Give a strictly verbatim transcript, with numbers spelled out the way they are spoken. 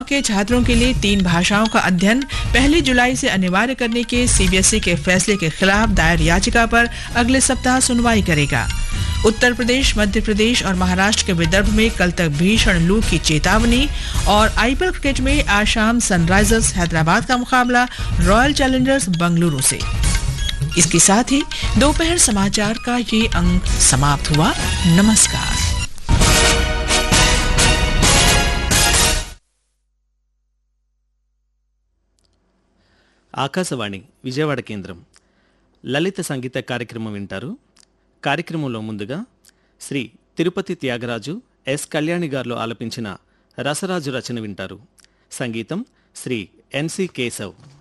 के छात्रों के लिए तीन भाषाओं का अध्ययन पहली जुलाई से अनिवार्य करने के सीबीएसई के फैसले के खिलाफ दायर याचिका पर अगले सप्ताह सुनवाई करेगा। उत्तर प्रदेश, मध्य प्रदेश और महाराष्ट्र के विदर्भ में कल तक भीषण लू की चेतावनी। और आईपीएल क्रिकेट में आज शाम सनराइजर्स हैदराबाद का मुकाबला रॉयल चैलेंजर्स बेंगलुरु से। इसके साथ ही दोपहर समाचार का ये अंक समाप्त हुआ। नमस्कार। ఆకాశవాణి విజయవాడ కేంద్రం లలిత సంగీత కార్యక్రమం వింటారు. కార్యక్రమంలో ముందుగా శ్రీ తిరుపతి త్యాగరాజు ఎస్ కళ్యాణి గారు ఆలపించిన రసరాజు రచన వింటారు. సంగీతం శ్రీ ఎన్సి కేశవ్.